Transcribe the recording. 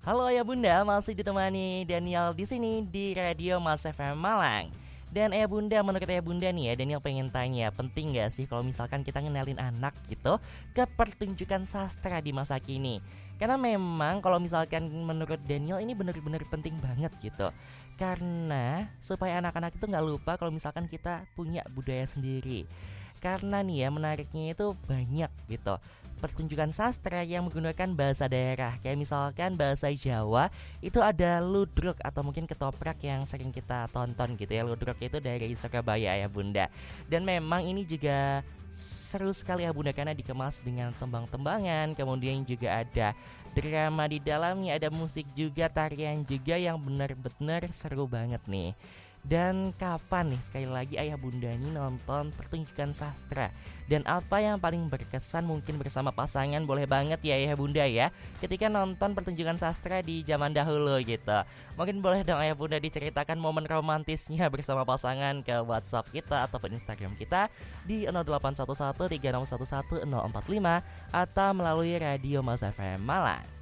Halo Ayah Bunda, masih ditemani Daniel di sini di Radio Mas FM Malang. Dan Ayah Bunda, menurut Ayah Bunda nih ya, Daniel pengen tanya, penting gak sih kalau misalkan kita ngenalin anak gitu ke pertunjukan sastra di masa kini? Karena memang kalau misalkan menurut Daniel ini bener-bener penting banget gitu. Karena supaya anak-anak itu nggak lupa kalau misalkan kita punya budaya sendiri. Karena nih ya menariknya itu banyak gitu pertunjukan sastra yang menggunakan bahasa daerah. Kayak misalkan bahasa Jawa itu ada ludruk atau mungkin ketoprak yang sering kita tonton gitu ya. Ludruk itu dari Surabaya ya Bunda. Dan memang ini juga seru sekali ya Bunda karena dikemas dengan tembang-tembangan. Kemudian juga ada drama di dalamnya, ada musik juga, tarian juga yang benar-benar seru banget nih. Dan kapan nih sekali lagi Ayah Bunda ini nonton pertunjukan sastra? Dan apa yang paling berkesan mungkin bersama pasangan boleh banget ya Ayah Bunda ya ketika nonton pertunjukan sastra di zaman dahulu gitu. Mungkin boleh dong Ayah Bunda diceritakan momen romantisnya bersama pasangan ke WhatsApp kita ataupun Instagram kita di 0811 3011 045 atau melalui Radio Mas FM Malang.